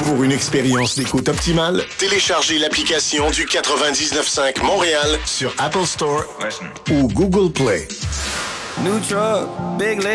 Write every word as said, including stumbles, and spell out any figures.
Pour une expérience d'écoute optimale, téléchargez l'application du quatre-vingt-dix-neuf cinq Montréal sur Apple Store ou Google Play. New truck, big